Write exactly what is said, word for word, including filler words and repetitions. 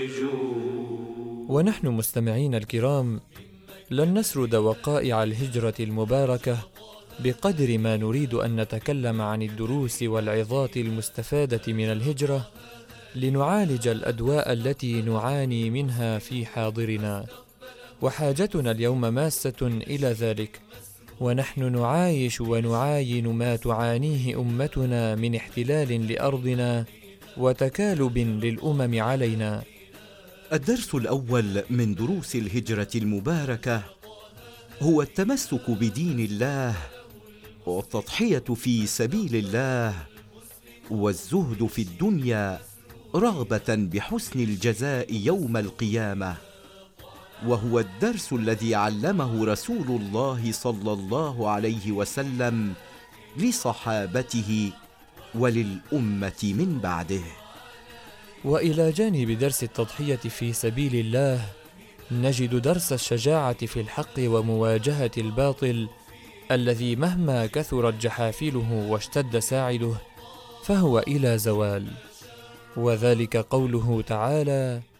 ونحن مستمعين الكرام لن نسرد وقائع الهجرة المباركة بقدر ما نريد أن نتكلم عن الدروس والعظات المستفادة من الهجرة لنعالج الأدواء التي نعاني منها في حاضرنا، وحاجتنا اليوم ماسة إلى ذلك، ونحن نعايش ونعاين ما تعانيه أمتنا من احتلال لأرضنا وتكالب للأمم علينا. الدرس الأول من دروس الهجرة المباركة هو التمسك بدين الله والتضحية في سبيل الله والزهد في الدنيا رغبة بحسن الجزاء يوم القيامة، وهو الدرس الذي علمه رسول الله صلى الله عليه وسلم لصحابته وللأمة من بعده. وإلى جانب درس التضحية في سبيل الله نجد درس الشجاعة في الحق ومواجهة الباطل الذي مهما كثرت جحافله واشتد ساعده فهو إلى زوال، وذلك قوله تعالى: